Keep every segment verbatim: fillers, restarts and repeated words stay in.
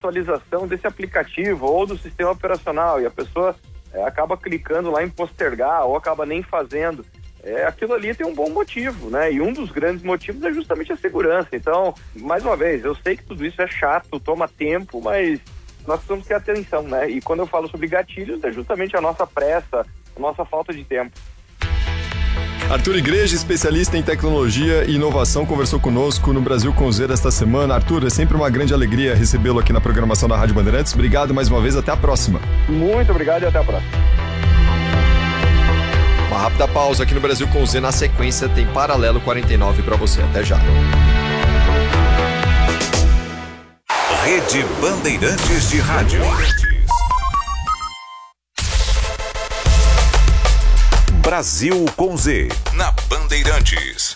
atualização desse aplicativo ou do sistema operacional e a pessoa é, acaba clicando lá em postergar ou acaba nem fazendo, é, aquilo ali tem um bom motivo, né? E um dos grandes motivos é justamente a segurança. Então, mais uma vez, eu sei que tudo isso é chato, toma tempo, mas nós precisamos ter atenção, né? E quando eu falo sobre gatilhos, é justamente a nossa pressa, a nossa falta de tempo. Arthur Igreja, especialista em tecnologia e inovação, conversou conosco no Brasil com Z esta semana. Arthur, é sempre uma grande alegria recebê-lo aqui na programação da Rádio Bandeirantes. Obrigado mais uma vez, até a próxima. Muito obrigado e até a próxima. Uma rápida pausa aqui no Brasil com Z. Na sequência tem Paralelo quarenta e nove para você. Até já. Rede Bandeirantes de Rádio. Brasil com Z, na Bandeirantes.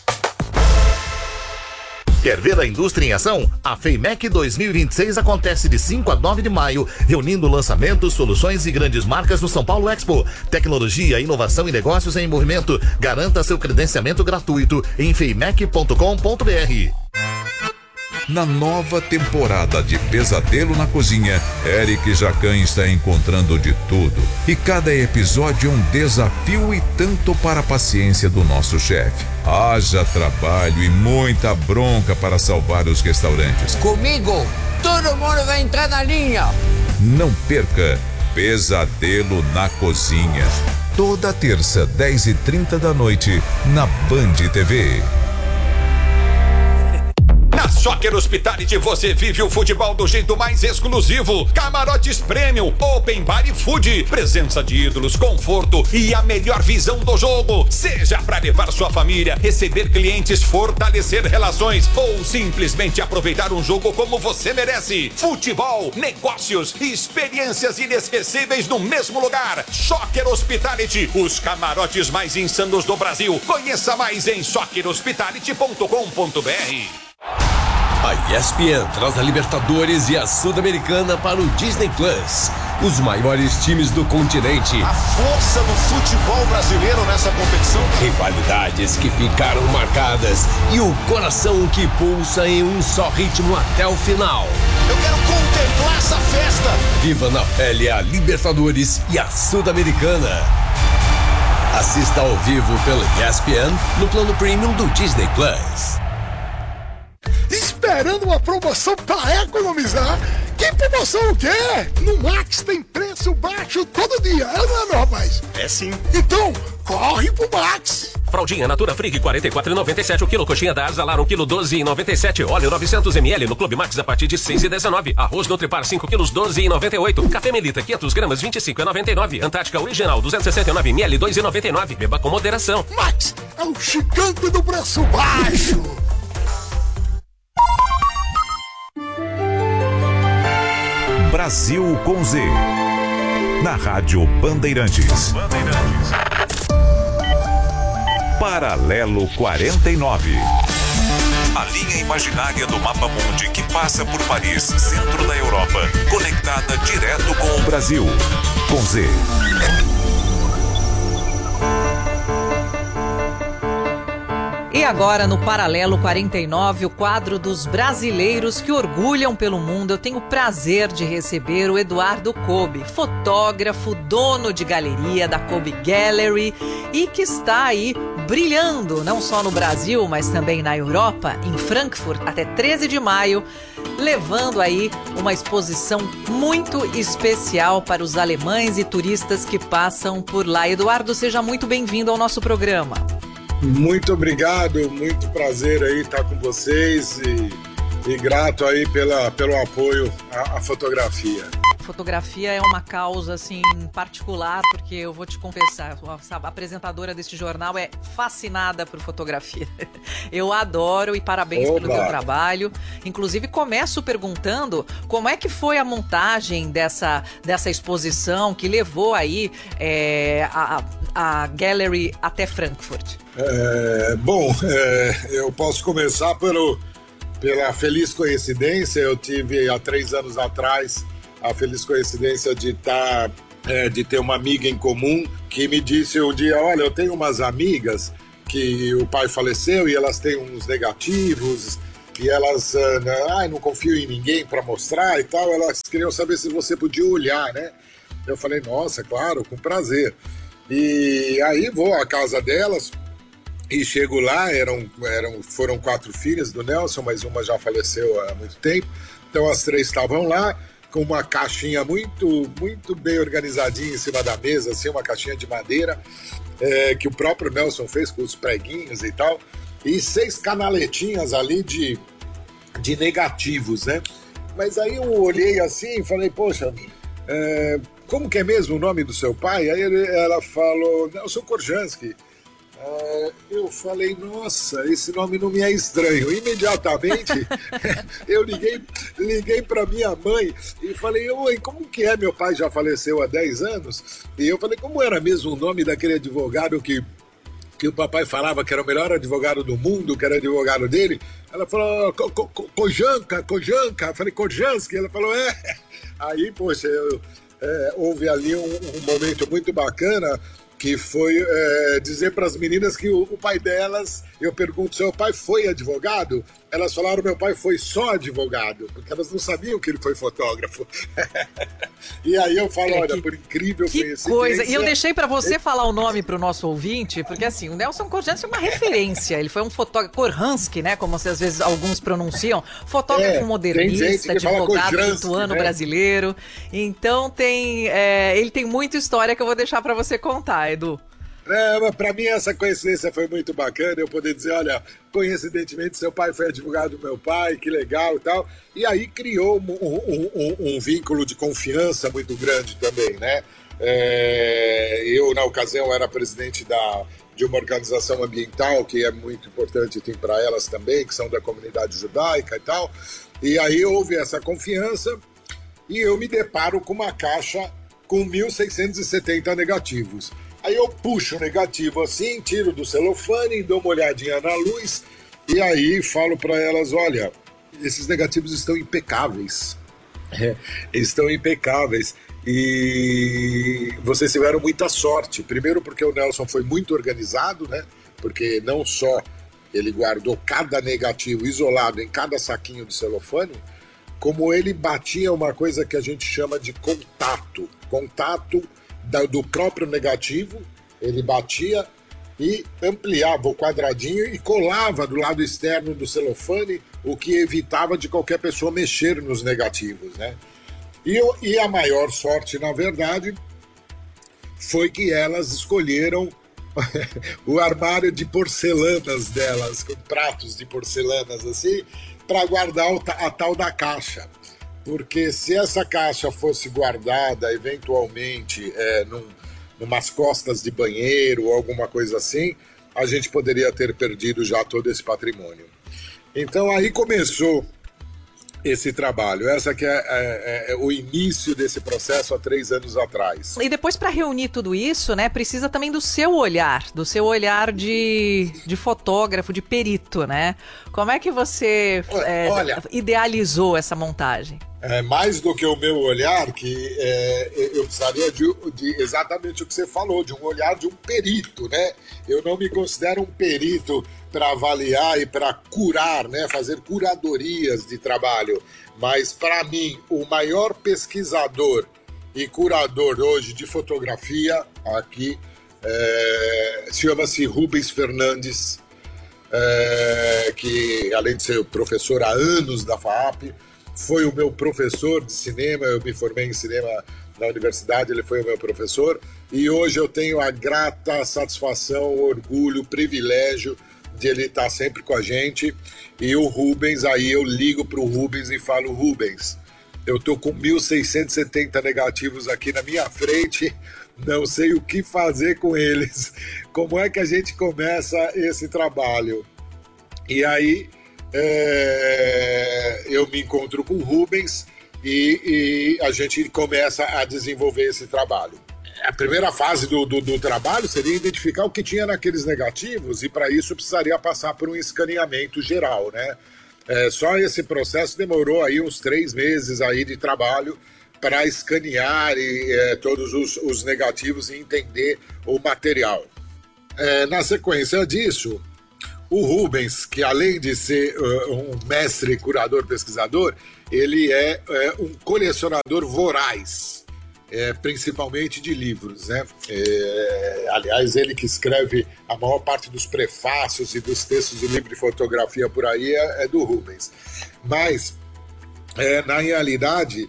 Quer ver a indústria em ação? A FEIMEC dois mil e vinte e seis acontece de cinco a nove de maio, reunindo lançamentos, soluções e grandes marcas no São Paulo Expo. Tecnologia, inovação e negócios em movimento. Garanta seu credenciamento gratuito em feimec ponto com ponto b r. Na nova temporada de Pesadelo na Cozinha, Eric Jacan está encontrando de tudo. E cada episódio é um desafio e tanto para a paciência do nosso chefe. Haja trabalho e muita bronca para salvar os restaurantes. Comigo, todo mundo vai entrar na linha. Não perca Pesadelo na Cozinha. Toda terça, dez e trinta da noite, na Band T V. Na Soccer Hospitality você vive o futebol do jeito mais exclusivo. Camarotes Premium, Open Bar e Food. Presença de ídolos, conforto e a melhor visão do jogo. Seja para levar sua família, receber clientes, fortalecer relações ou simplesmente aproveitar um jogo como você merece. Futebol, negócios e experiências inesquecíveis no mesmo lugar. Soccer Hospitality, os camarotes mais insanos do Brasil. Conheça mais em soccer hospitality ponto com ponto b r. A E S P N traz a Libertadores e a Sul-Americana para o Disney Plus. Os maiores times do continente. A força do futebol brasileiro nessa competição. Rivalidades que ficaram marcadas e o coração que pulsa em um só ritmo até o final. Eu quero contemplar essa festa. Viva na pele a Libertadores e a Sul-Americana. Assista ao vivo pelo E S P N no plano premium do Disney Plus. Esperando uma promoção para economizar? Que promoção o quê? No Max tem preço baixo todo dia, é não é, meu rapaz? É sim. Então, corre pro Max. Fraldinha Natura Frig quarenta e quatro reais e noventa e sete centavos o quilo. Coxinha da Arzalar um quilo doze reais e noventa e sete centavos. Óleo novecentos mililitros no Clube Max a partir de seis reais e dezenove centavos. Arroz Nutripar cinco quilos doze reais e noventa e oito centavos. Café Melita quinhentos gramas vinte e cinco reais e noventa e nove centavos. Antártica Original duzentos e sessenta e nove mililitros dois reais e noventa e nove centavos. Beba com moderação. Max é o gigante do preço baixo. Brasil com Z, na Rádio Bandeirantes. Bandeirantes. Paralelo quarenta e nove. A linha imaginária do mapa mundi que passa por Paris, centro da Europa, conectada direto com o Brasil. Com Z. E agora, no Paralelo quarenta e nove, o quadro dos brasileiros que orgulham pelo mundo. Eu tenho o prazer de receber o Eduardo Kobe, fotógrafo, dono de galeria da Kobe Gallery e que está aí brilhando, não só no Brasil, mas também na Europa, em Frankfurt, até treze de maio, levando aí uma exposição muito especial para os alemães e turistas que passam por lá. Eduardo, seja muito bem-vindo ao nosso programa. Muito obrigado, muito prazer aí estar com vocês e, e grato aí pela, pelo apoio à, à fotografia. Fotografia é uma causa, assim, particular, porque eu vou te confessar, a apresentadora deste jornal é fascinada por fotografia. Eu adoro e parabéns Oba. pelo teu trabalho. Inclusive, começo perguntando como é que foi a montagem dessa, dessa exposição que levou aí é, a, a Gallery até Frankfurt. É, bom, é, eu posso começar pelo, pela feliz coincidência. Eu tive, há três anos atrás, a feliz coincidência de estar, é, de ter uma amiga em comum que me disse um dia, olha, eu tenho umas amigas que o pai faleceu e elas têm uns negativos que elas ah, não confiam em ninguém para mostrar e tal, elas queriam saber se você podia olhar, né? Eu falei, nossa, claro, com prazer. E aí vou à casa delas e chego lá, eram, eram, foram quatro filhas do Nelson, mas uma já faleceu há muito tempo, então as três estavam lá, com uma caixinha muito, muito bem organizadinha em cima da mesa, assim, uma caixinha de madeira, é, que o próprio Nelson fez com os preguinhos e tal, e seis canaletinhas ali de, de negativos, né? Mas aí eu olhei assim e falei, poxa, é, como que é mesmo o nome do seu pai? Aí ele, ela falou, Nelson Korjanski. É, eu falei, nossa, esse nome não me é estranho. Imediatamente eu liguei, liguei para minha mãe e falei, oi, como que é? Meu pai já faleceu há dez anos. E eu falei, como era mesmo o nome daquele advogado que, que o papai falava que era o melhor advogado do mundo, que era advogado dele? Ela falou, Kojanka, Kojanka. Eu falei, Korjanski. Ela falou, é. Aí, poxa, eu, é, houve ali um, um momento muito bacana, que foi é, dizer para as meninas que o, o pai delas, eu pergunto, seu pai foi advogado? Elas falaram, meu pai foi só advogado, porque elas não sabiam que ele foi fotógrafo. E aí eu falo, olha, que, por incrível que coincidência... coisa, e eu deixei para você falar o nome para o nosso ouvinte, porque assim, o Nelson Korjanski é uma referência, ele foi um fotógrafo, Korjanski, né, como às vezes alguns pronunciam, fotógrafo é, modernista, advogado lituano, né? Brasileiro, então tem, é, ele tem muita história que eu vou deixar para você contar, Edu. É, para mim essa coincidência foi muito bacana, eu poder dizer, olha, coincidentemente seu pai foi advogado do meu pai, que legal e tal, e aí criou um, um, um, um vínculo de confiança muito grande também, né? É, eu, na ocasião, era presidente da, de uma organização ambiental que é muito importante, tem para elas também, que são da comunidade judaica e tal, e aí houve essa confiança e eu me deparo com uma caixa com mil seiscentos e setenta negativos. Aí eu puxo o negativo assim, tiro do celofane, dou uma olhadinha na luz e aí falo para elas, olha, esses negativos estão impecáveis. É, estão impecáveis e vocês tiveram muita sorte. Primeiro porque o Nelson foi muito organizado, né? Porque não só ele guardou cada negativo isolado em cada saquinho de celofane, como ele batia uma coisa que a gente chama de contato. Contato do próprio negativo, ele batia e ampliava o quadradinho e colava do lado externo do celofane, o que evitava de qualquer pessoa mexer nos negativos, né? E, eu, e a maior sorte, na verdade, foi que elas escolheram o armário de porcelanas delas, com pratos de porcelanas assim, para guardar a tal da caixa. Porque se essa caixa fosse guardada eventualmente é, num, numas costas de banheiro ou alguma coisa assim, a gente poderia ter perdido já todo esse patrimônio. Então aí começou esse trabalho. Essa que é, é, é o início desse processo há três anos atrás. E depois, para reunir tudo isso, né, precisa também do seu olhar, do seu olhar de, de fotógrafo, de perito, né? Como é que você é, Olha, idealizou essa montagem? É, mais do que o meu olhar, que é, eu precisaria de, de exatamente o que você falou, de um olhar de um perito, né? Eu não me considero um perito para avaliar e para curar, né? Fazer curadorias de trabalho, mas para mim o maior pesquisador e curador hoje de fotografia aqui é, chama-se Rubens Fernandes, é, que além de ser professor há anos da F A A P, foi o meu professor de cinema. Eu me formei em cinema na universidade, ele foi o meu professor, e hoje eu tenho a grata satisfação, o orgulho, o privilégio de ele estar sempre com a gente. E o Rubens, aí eu ligo para o Rubens e falo, Rubens, eu estou com mil seiscentos e setenta negativos aqui na minha frente, não sei o que fazer com eles, como é que a gente começa esse trabalho? E aí É, eu me encontro com o Rubens e, e a gente começa a desenvolver esse trabalho. A primeira fase do, do, do trabalho seria identificar o que tinha naqueles negativos, e para isso precisaria passar por um escaneamento geral, né? É, só esse processo demorou aí uns três meses aí de trabalho para escanear e, é, todos os, os negativos e entender o material. É, na sequência disso, O Rubens, que além de ser uh, um mestre, curador, pesquisador, ele é uh, um colecionador voraz, é, principalmente de livros, né? É, aliás, ele que escreve a maior parte dos prefácios e dos textos do livro de fotografia por aí é, é do Rubens. Mas, é, na realidade,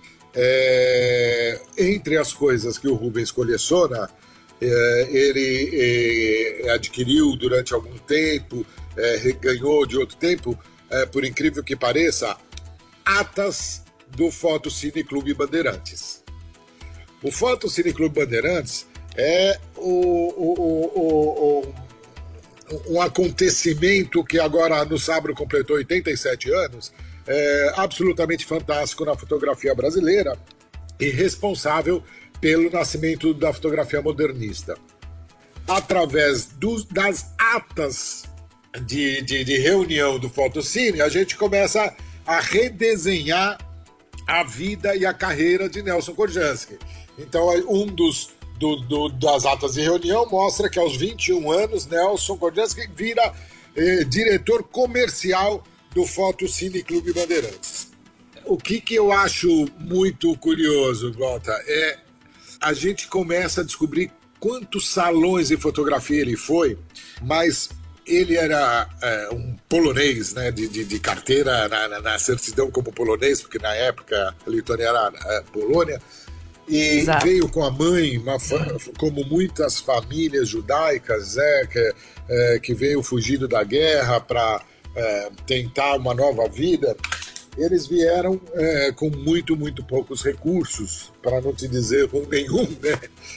é, entre as coisas que o Rubens coleciona, é, ele é, adquiriu durante algum tempo, é, ganhou de outro tempo, é, por incrível que pareça, atas do Fotocine Clube Bandeirantes. O Fotocine Clube Bandeirantes é o, o, o, o, um acontecimento que agora no sábado completou oitenta e sete anos, é absolutamente fantástico na fotografia brasileira e responsável pelo nascimento da fotografia modernista. Através dos, das atas de, de, de reunião do Fotocine, a gente começa a redesenhar a vida e a carreira de Nelson Korjansky. Então, um dos do, do, das atas de reunião mostra que aos vinte e um anos, Nelson Korjansky vira eh, diretor comercial do Fotocine Clube Bandeirantes. O que, que eu acho muito curioso, Walter, é a gente começa a descobrir quantos salões de fotografia ele foi, mas ele era é, um polonês, né, de, de, de carteira na, na, na certidão como polonês, porque na época a Lituânia era a Polônia, e Exato. Veio com a mãe, uma, como muitas famílias judaicas, é, que, é, que veio fugido da guerra para é, tentar uma nova vida. Eles vieram é, com muito, muito poucos recursos, para não te dizer com nenhum, né?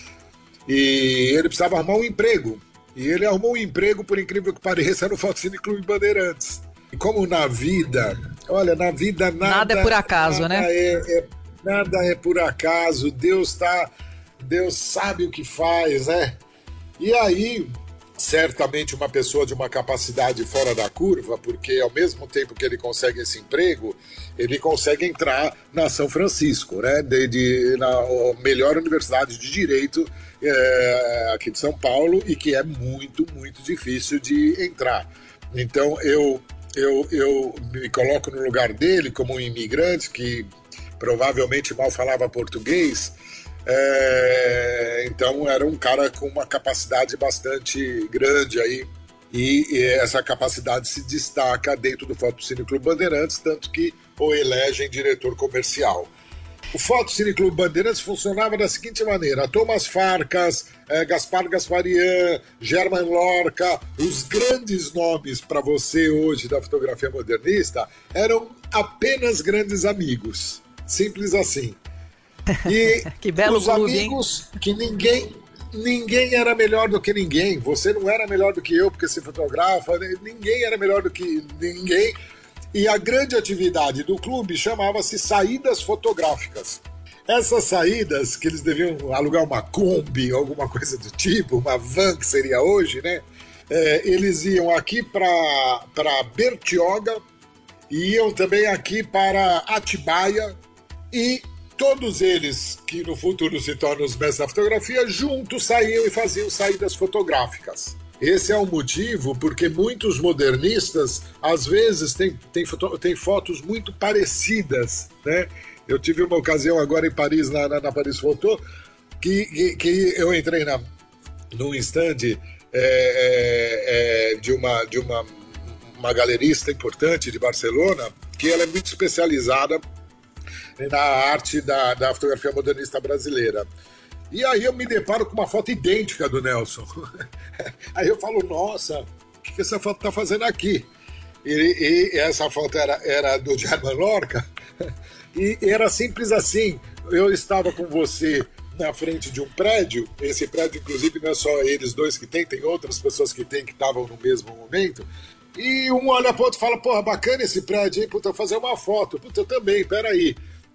E ele precisava arrumar um emprego. E ele arrumou um emprego, por incrível que pareça, no Fotocine Clube Bandeirantes. E como na vida, olha, na vida nada... Nada é por acaso, nada né? É, é, nada é por acaso, Deus tá... Deus sabe o que faz, né? E aí, certamente uma pessoa de uma capacidade fora da curva, porque ao mesmo tempo que ele consegue esse emprego, ele consegue entrar na São Francisco, né? De, de, na melhor universidade de direito é, aqui de São Paulo, e que é muito, muito difícil de entrar. Então eu, eu, eu me coloco no lugar dele como um imigrante que provavelmente mal falava português. É, então era um cara com uma capacidade bastante grande aí, e, e essa capacidade se destaca dentro do Fotocine Clube Bandeirantes, tanto que o elegem diretor comercial. O Fotocine Clube Bandeirantes funcionava da seguinte maneira: Thomas Farkas, eh, Gaspar Gasparian, German Lorca, os grandes nomes para você hoje da fotografia modernista eram apenas grandes amigos, simples assim. E que belo os clube, amigos, hein? Que ninguém, ninguém era melhor do que ninguém. Você não era melhor do que eu porque se fotografa, ninguém era melhor do que ninguém. E a grande atividade do clube chamava-se saídas fotográficas. Essas saídas, que eles deviam alugar uma Kombi, alguma coisa do tipo, uma van que seria hoje, né? É, eles iam aqui para Bertioga, e iam também aqui para Atibaia, e todos eles, que no futuro se tornam os mestres da fotografia, juntos saíam e faziam saídas fotográficas. Esse é o motivo porque muitos modernistas, às vezes, têm, têm, foto, têm fotos muito parecidas, né? Eu tive uma ocasião agora em Paris, na, na, na Paris Photo, que, que, que eu entrei na, num stand é, é, é, de, uma, de uma, uma galerista importante de Barcelona, que ela é muito especializada na arte da, da fotografia modernista brasileira. E aí eu me deparo com uma foto idêntica do Nelson. Aí eu falo, nossa, o que essa foto está fazendo aqui? E, e essa foto era, era do German Lorca, e era simples assim: eu estava com você na frente de um prédio, esse prédio inclusive não é só eles dois que tem, tem outras pessoas que tem que estavam no mesmo momento, e um olha para o outro e fala, porra, bacana esse prédio, hein? Puta, eu vou fazer uma foto. Puta, eu também, peraí. E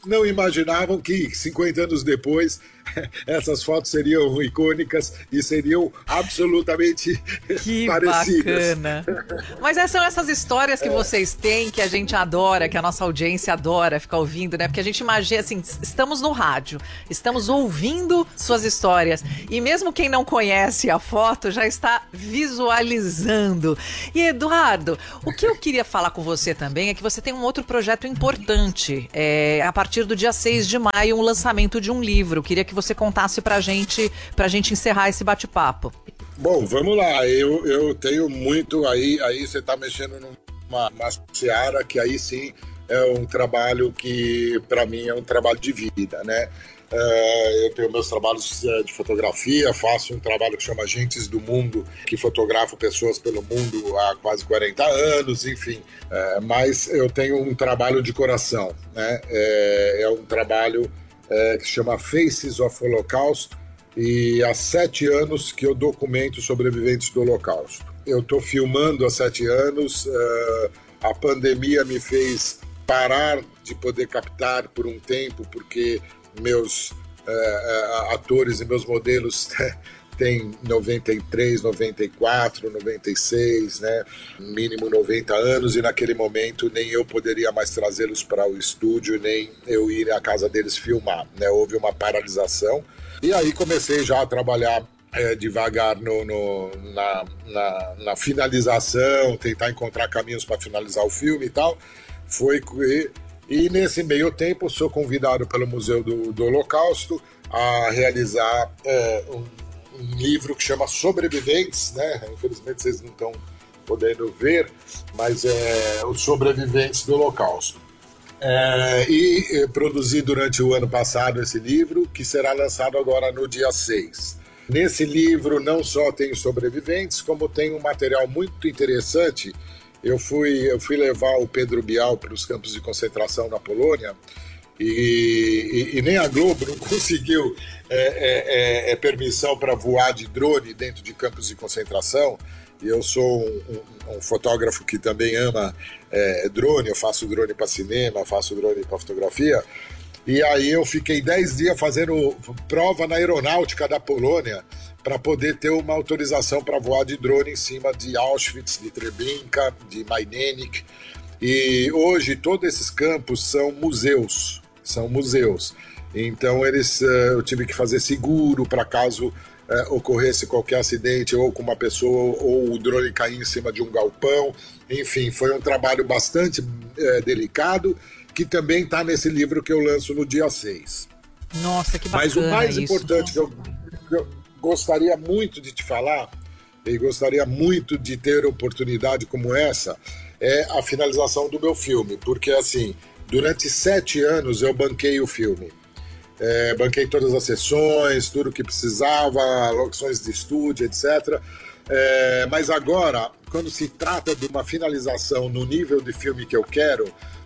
não imaginavam que cinquenta anos depois essas fotos seriam icônicas e seriam absolutamente que parecidas. Bacana. Mas essas são essas histórias que é. vocês têm, que a gente adora, que a nossa audiência adora ficar ouvindo, né? Porque a gente imagina, assim, estamos no rádio, estamos ouvindo suas histórias e mesmo quem não conhece a foto já está visualizando. E Eduardo, o que eu queria falar com você também é que você tem um outro projeto importante. É, a partir do dia seis de maio, um lançamento de um livro. Eu queria que você contasse pra gente, pra gente encerrar esse bate-papo. Bom, vamos lá. Eu, eu tenho muito aí, aí você está mexendo numa uma seara que aí sim é um trabalho que para mim é um trabalho de vida, né? Uh, eu tenho meus trabalhos uh, de fotografia, faço um trabalho que chama Gentes do Mundo, que fotografo pessoas pelo mundo há quase quarenta anos, enfim. Uh, mas eu tenho um trabalho de coração, né? É, é um trabalho uh, que chama Faces of Holocaust, e há sete anos que eu documento sobreviventes do Holocausto. Eu estou filmando há sete anos, uh, a pandemia me fez parar de poder captar por um tempo, porque meus uh, atores e meus modelos têm noventa e três, noventa e quatro, noventa e seis, né? Mínimo noventa anos, e naquele momento nem eu poderia mais trazê-los para o estúdio, nem eu ir à casa deles filmar, né? Houve uma paralisação. E aí comecei já a trabalhar é, devagar no, no, na, na, na finalização, tentar encontrar caminhos para finalizar o filme e tal. Foi, e, e nesse meio tempo sou convidado pelo Museu do, do Holocausto a realizar é, um, um livro que chama Sobreviventes, né? Infelizmente vocês não estão podendo ver, mas é Os Sobreviventes do Holocausto. É, e eh, produzi durante o ano passado esse livro, que será lançado agora no dia seis. Nesse livro não só tem sobreviventes, como tem um material muito interessante. Eu fui, eu fui levar o Pedro Bial para os campos de concentração na Polônia, e, e, e nem a Globo não conseguiu é, é, é, permissão para voar de drone dentro de campos de concentração. E eu sou um, um, um fotógrafo que também ama é, drone, eu faço drone para cinema, faço drone para fotografia. E aí eu fiquei dez dias fazendo prova na aeronáutica da Polônia para poder ter uma autorização para voar de drone em cima de Auschwitz, de Treblinka, de Majdanek. E hoje todos esses campos são museus, são museus. Então eles, eu tive que fazer seguro para caso É, ocorresse qualquer acidente, ou com uma pessoa, ou o drone cair em cima de um galpão. Enfim, foi um trabalho bastante é, delicado, que também está nesse livro que eu lanço no dia seis. Nossa, que bacana. Mas o mais isso. importante que eu, que eu gostaria muito de te falar, e gostaria muito de ter oportunidade como essa, é a finalização do meu filme, porque assim, durante sete anos eu banquei o filme. É, banquei todas as sessões, tudo que precisava, locuções de estúdio, etcétera. É, mas agora, quando se trata de uma finalização no nível de filme que eu quero,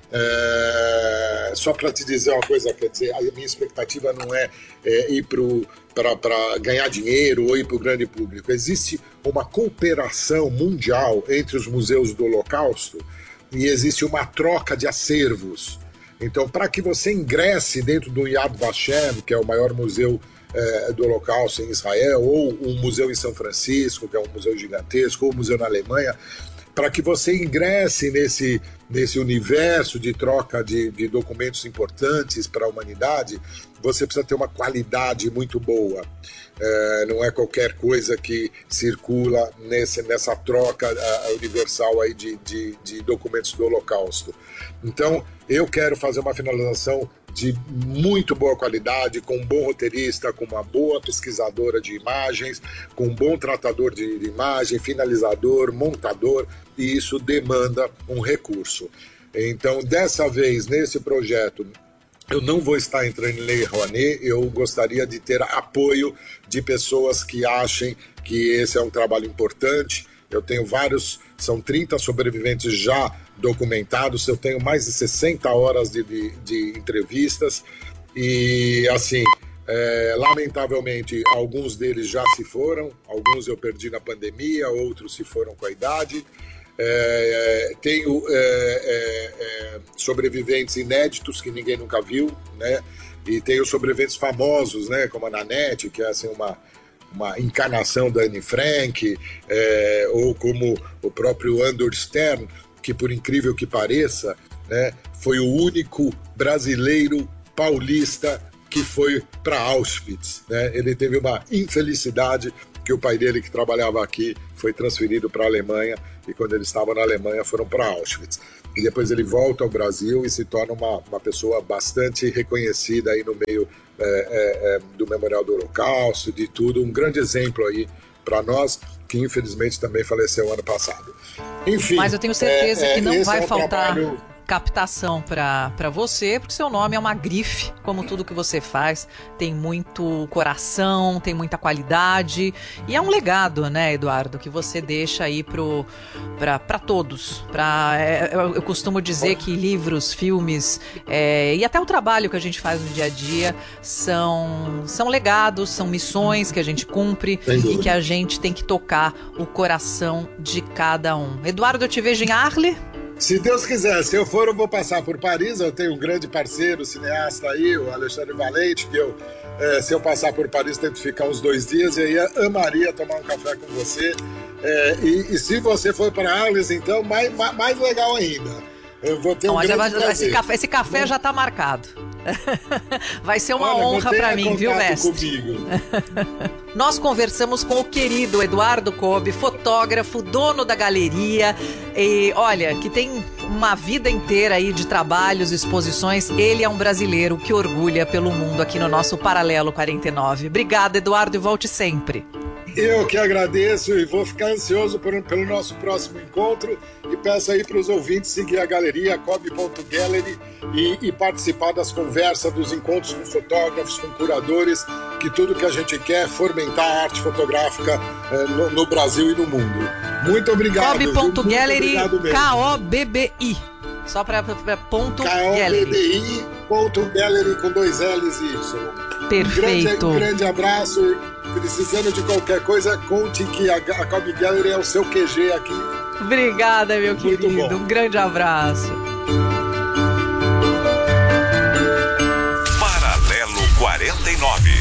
é, só para te dizer uma coisa, quer dizer, a minha expectativa não é, é ir para ganhar dinheiro ou ir para o grande público. Existe uma cooperação mundial entre os museus do Holocausto e existe uma troca de acervos. Então, para que você ingresse dentro do Yad Vashem, que é o maior museu eh, do Holocausto em Israel, ou um museu em São Francisco, que é um museu gigantesco, ou um museu na Alemanha, para que você ingresse nesse, nesse universo de troca de, de documentos importantes para a humanidade, você precisa ter uma qualidade muito boa. É, não é qualquer coisa que circula nesse, nessa troca uh, universal aí de, de, de documentos do Holocausto. Então, eu quero fazer uma finalização de muito boa qualidade, com um bom roteirista, com uma boa pesquisadora de imagens, com um bom tratador de, de imagem, finalizador, montador, e isso demanda um recurso. Então, dessa vez, nesse projeto, eu não vou estar entrando em Lei Rouanet, eu gostaria de ter apoio de pessoas que achem que esse é um trabalho importante. Eu tenho vários, são trinta sobreviventes já documentados, eu tenho mais de sessenta horas de, de, de entrevistas e, assim, é, lamentavelmente, alguns deles já se foram, alguns eu perdi na pandemia, outros se foram com a idade, É, tenho é, é, é, sobreviventes inéditos que ninguém nunca viu, né? E tenho sobreviventes famosos, né? Como a Nanette, que é assim, uma, uma encarnação da Anne Frank, é, ou como o próprio Andor Stern, que por incrível que pareça, né, foi o único brasileiro paulista que foi para Auschwitz, né? Ele teve uma infelicidade que o pai dele, que trabalhava aqui, foi transferido para a Alemanha, e quando ele estava na Alemanha foram para Auschwitz. E depois ele volta ao Brasil e se torna uma, uma pessoa bastante reconhecida aí no meio é, é, é, do Memorial do Holocausto, de tudo, um grande exemplo aí para nós, que infelizmente também faleceu ano passado. Enfim. Mas eu tenho certeza é, que não é, vai é um faltar trabalho... captação para você, porque seu nome é uma grife, como tudo que você faz, tem muito coração, tem muita qualidade, e é um legado, né, Eduardo, que você deixa aí para todos. Pra, é, eu, eu costumo dizer que livros, filmes é, e até o trabalho que a gente faz no dia a dia são, são legados, são missões que a gente cumpre e que a gente tem que tocar o coração de cada um. Eduardo, eu te vejo em Arles? Se Deus quiser, se eu for, eu vou passar por Paris. Eu tenho um grande parceiro, cineasta aí, o Alexandre Valente, que eu, é, se eu passar por Paris, tento ficar uns dois dias, e aí amaria tomar um café com você. É, e, e se você for para Arles, então, mais, mais legal ainda. Eu vou ter um Não, grande vai, esse café, esse café Bom, já está marcado. Vai ser uma olha, honra para mim, viu, mestre? Comigo. Nós conversamos com o querido Eduardo Kobe, fotógrafo, dono da galeria, e olha, que tem uma vida inteira aí de trabalhos, exposições. Ele é um brasileiro que orgulha pelo mundo aqui no nosso Paralelo quarenta e nove. Obrigada, Eduardo, e volte sempre. Eu que agradeço e vou ficar ansioso por, pelo nosso próximo encontro, e peço aí para os ouvintes seguir a galeria kobe ponto gallery e, e participar das conversas, dos encontros com fotógrafos, com curadores, que tudo que a gente quer é fomentar a arte fotográfica eh, no, no Brasil e no mundo. Muito obrigado. kobe ponto gallery, K O B B I. Só para ponto gallery. K O B B I ponto gallery com dois L's e Y. Perfeito. Um grande, um grande abraço. Precisando de qualquer coisa, conte que a, a Kobe Gallery é o seu Q G aqui. Obrigada, meu Muito querido. bom. Um grande abraço. Paralelo quarenta e nove.